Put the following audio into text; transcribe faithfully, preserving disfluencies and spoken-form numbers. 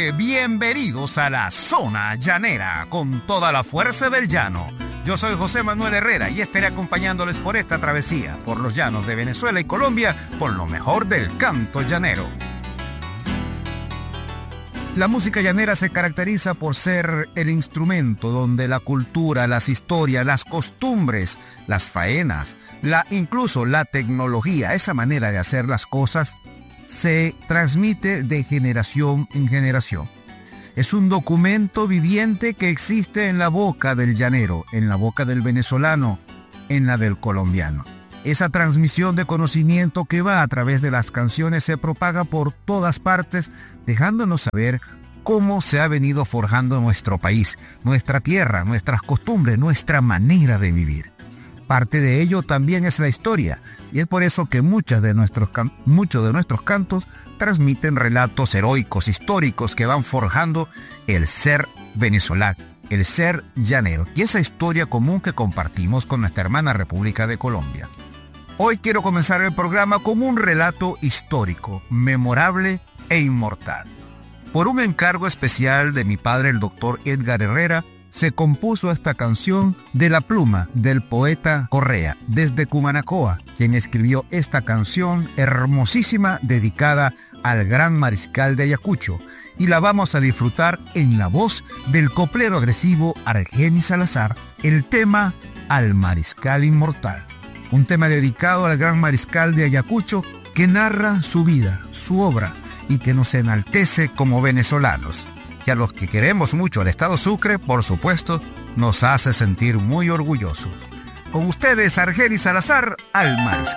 gente, bienvenidos a la Zona Llanera, con toda la fuerza del llano. Yo soy José Manuel Herrera y estaré acompañándoles por esta travesía, por los llanos de Venezuela y Colombia, con lo mejor del canto llanero. La música llanera se caracteriza por ser el instrumento donde la cultura, las historias, las costumbres, las faenas, la, incluso la tecnología, esa manera de hacer las cosas, se transmite de generación en generación. Es un documento viviente que existe en la boca del llanero, en la boca del venezolano, en la del colombiano. Esa transmisión de conocimiento que va a través de las canciones se propaga por todas partes, dejándonos saber cómo se ha venido forjando nuestro país, nuestra tierra, nuestras costumbres, nuestra manera de vivir. Parte de ello también es la historia, y es por eso que muchos de nuestros, can- muchos de nuestros cantos transmiten relatos heroicos, históricos, que van forjando el ser venezolano, el ser llanero, y esa historia común que compartimos con nuestra hermana República de Colombia. Hoy quiero comenzar el programa con un relato histórico, memorable e inmortal. Por un encargo especial de mi padre, el doctor Edgar Herrera, se compuso esta canción de la pluma del poeta Correa, desde Cumanacoa, quien escribió esta canción hermosísima dedicada al gran mariscal de Ayacucho, y la vamos a disfrutar en la voz del coplero agresivo Argenis Salazar, el tema Al Mariscal Inmortal. Un tema dedicado al gran mariscal de Ayacucho que narra su vida, su obra, y que nos enaltece como venezolanos. Y a los que queremos mucho al Estado Sucre, por supuesto, nos hace sentir muy orgullosos. Con ustedes, Argenis Salazar, Al Mariscal.